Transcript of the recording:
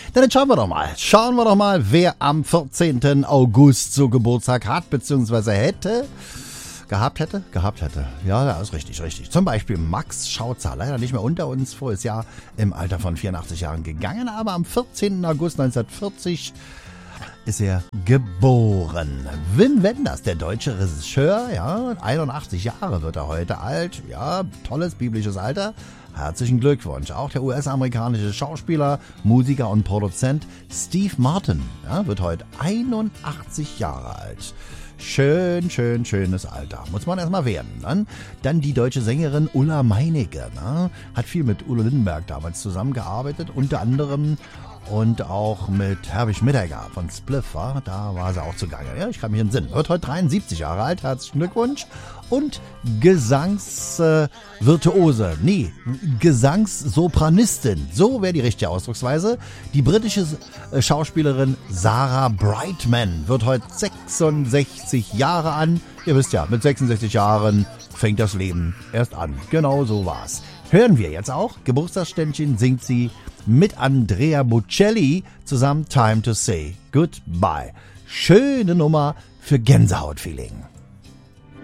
Dann schauen wir doch mal. Schauen wir doch mal, wer am 14. August so Geburtstag hat, beziehungsweise gehabt hätte. Ja, ist richtig. Zum Beispiel Max Schautzer, leider nicht mehr unter uns, voriges Jahr im Alter von 84 Jahren gegangen, aber am 14. August 1940 ist er geboren. Wim Wenders, der deutsche Regisseur, ja, 81 Jahre wird er heute alt, ja, tolles biblisches Alter. Herzlichen Glückwunsch. Auch der US-amerikanische Schauspieler, Musiker und Produzent Steve Martin, ja, wird heute 81 Jahre alt. Schönes Alter. Muss man erstmal werden. Ne? Dann die deutsche Sängerin Ulla Meinecke. Ne? Hat viel mit Udo Lindenberg damals zusammengearbeitet, unter anderem und auch mit Herbig Midegger von Spliff. Da war sie auch zugange. Ja, ich kann mich entsinnen. Wird heute 73 Jahre alt. Herzlichen Glückwunsch. Und Gesangssopranistin. So wäre die richtige Ausdrucksweise. Die britische Schauspielerin Sarah Brightman wird heute 66 Jahre an. Ihr wisst ja, mit 66 Jahren fängt das Leben erst an. Genau so war's. Hören wir jetzt auch. Geburtstagsständchen singt sie mit Andrea Bocelli zusammen Time to Say Goodbye. Schöne Nummer für Gänsehautfeeling.